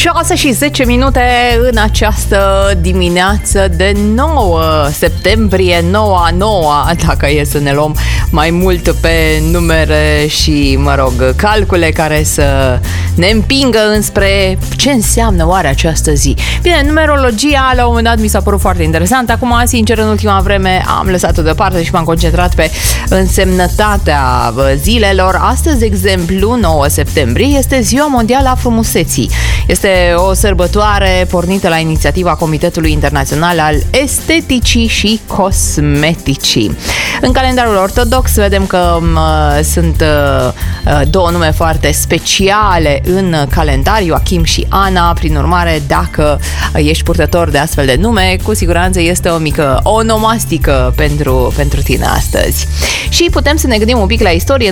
6 și 10 minute în această dimineață de 9 septembrie, 9-a, dacă e să ne luăm mai mult pe numere și, calcule care să ne împingă înspre ce înseamnă oare această zi. Bine, numerologia la un moment dat mi s-a părut foarte interesant. Acum, sincer, în ultima vreme am lăsat-o deoparte și m-am concentrat pe însemnătatea zilelor. Astăzi, de exemplu, 9 septembrie, este Ziua Mondială a Frumuseții. Este o sărbătoare pornită la inițiativa Comitetului Internațional al Esteticii și Cosmeticii. În calendarul ortodox vedem că sunt două nume foarte speciale în calendar, Joachim și Ana. Prin urmare, dacă ești purtător de astfel de nume, cu siguranță este o mică onomastică pentru tine astăzi. Și putem să ne gândim un pic la istorie. În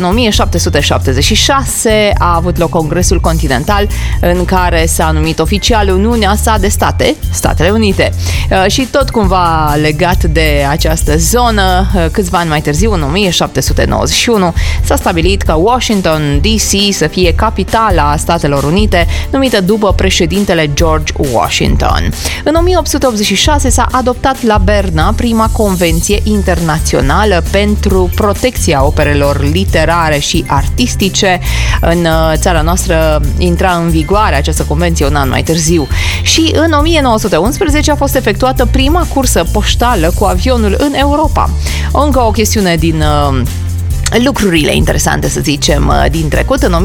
1776 a avut loc Congresul Continental, în care s-a numit oficial Uniunea sa de state, Statele Unite. Și tot cumva legat de această zonă, câțiva ani mai târziu, în 1791, s-a stabilit că Washington DC să fie capitala Statelor Unite, numită după președintele George Washington. În 1886 s-a adoptat la Berna prima convenție internațională pentru protecția operelor literare și artistice. În țara noastră intra în vigoare această convenție un an mai târziu. Și în 1911 a fost efectuată prima cursă poștală cu avionul în Europa. Încă o chestiune din lucrurile interesante, să zicem, din trecut. În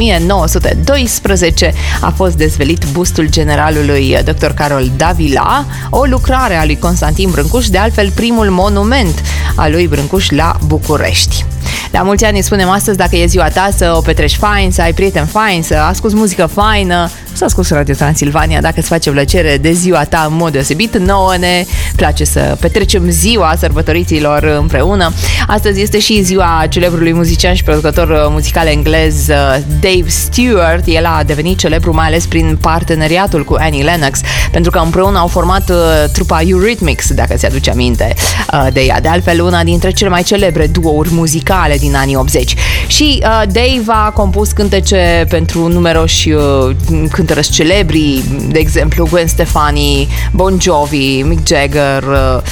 1912 a fost dezvăluit bustul generalului Dr. Carol Davila, o lucrare a lui Constantin Brâncuș, de altfel primul monument al lui Brâncuș la București. La mulți ani spunem astăzi, dacă e ziua ta, să o petreci fain, să ai prieteni faini, să asculți muzică faină, să asculți Radio Transilvania dacă îți face plăcere de ziua ta în mod deosebit. Nouă ne place să petrecem ziua sărbătoriților împreună. Astăzi este și ziua celebrului muzician și producător muzical englez Dave Stewart. El a devenit celebru mai ales prin parteneriatul cu Annie Lennox, pentru că împreună au format trupa Eurythmics, dacă ți-aduce aminte de ea. De altfel, una dintre cele mai celebre duouri muzicale din anii 80. Și Dave a compus cântece pentru numeroși cântărăși celebri, de exemplu Gwen Stefani, Bon Jovi, Mick Jagger,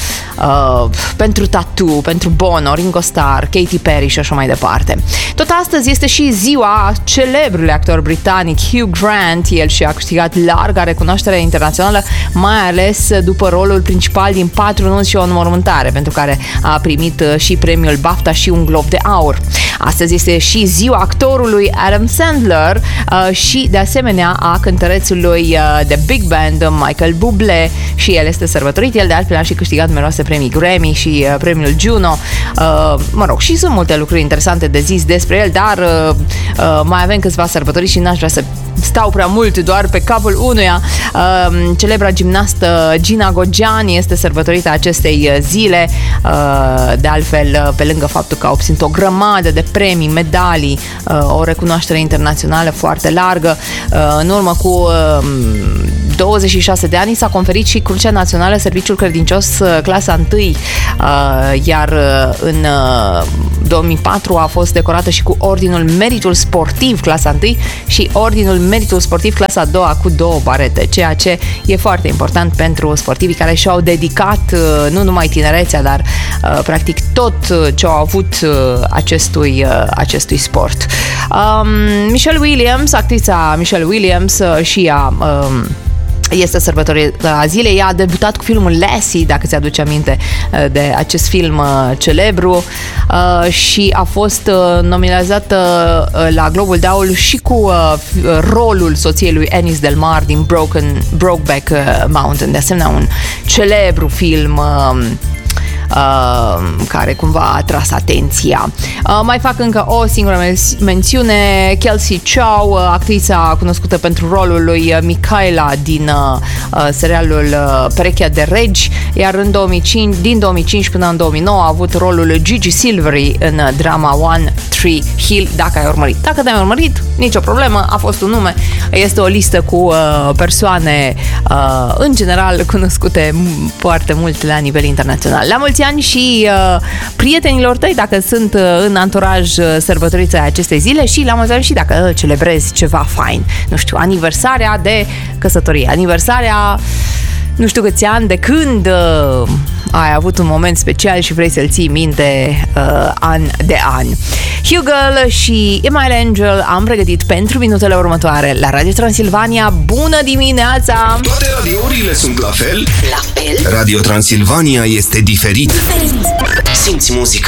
pentru Tattoo, pentru Bono, Ringo Starr, Katy Perry și așa mai departe. Tot astăzi este și ziua celebrului actor britanic Hugh Grant. El și-a câștigat larga recunoaștere internațională, mai ales după rolul principal din 4 nunți și o înmormântare, pentru care a primit și premiul BAFTA și un Glob de Aur. Astăzi este și ziua actorului Adam Sandler și de asemenea a cântărețului de Big Band Michael Bublé, și el este sărbătorit. El de altfel a și câștigat numeroase premii Grammy și premiul Juno. Și sunt multe lucruri interesante de zis despre el, dar mai avem câțiva sărbători și n-aș vrea să stau prea mult doar pe capul unuia. Celebra gimnastă Gina Gogiani este sărbătorită acestei zile. De altfel, pe lângă faptul că a obținut o grămadă de premii, medalii, o recunoaștere internațională foarte largă, în urmă cu 26 de ani s-a conferit și Crucea Națională Serviciul Credincios clasa 1, iar în 2004 a fost decorată și cu Ordinul Meritul Sportiv clasa 1 și Ordinul Meritul Sportiv clasa 2 cu 2 barete, ceea ce e foarte important pentru sportivii care și-au dedicat nu numai tinerețea, dar practic tot ce au avut acestui sport. Michelle Williams, actrița Michelle Williams, și ea este sărbătorită zilei. Ea a debutat cu filmul Lassie, dacă ți-aduce aminte de acest film celebru, și a fost nominalizată la Globul de Aur și cu rolul soției lui Anis Del Mar din Brokeback Mountain, de asemenea un celebru film care cumva a atras atenția. Mai fac încă o singură mențiune. Kelsey Chow, actrița cunoscută pentru rolul lui Michaela din serialul Perechea de Regi, iar din 2005 până în 2009 a avut rolul Gigi Silvery în drama One Tree Hill, dacă ai urmărit. Dacă te-ai urmărit, nicio problemă, a fost un nume. Este o listă cu persoane în general cunoscute foarte mult la nivel internațional. La mulți ani și prietenilor tăi dacă sunt în anturaj sărbătorița acestei zile și la mulți ani și dacă celebrezi ceva fain. Nu știu, aniversarea de căsătorie, aniversarea nu știu câți ani de când ai avut un moment special și vrei să-l ții minte an de an. Hugel și Email Angel am pregătit pentru minutele următoare la Radio Transilvania. Bună dimineața! Toate radiourile sunt la fel? La fel? Radio Transilvania este diferit. Simți muzica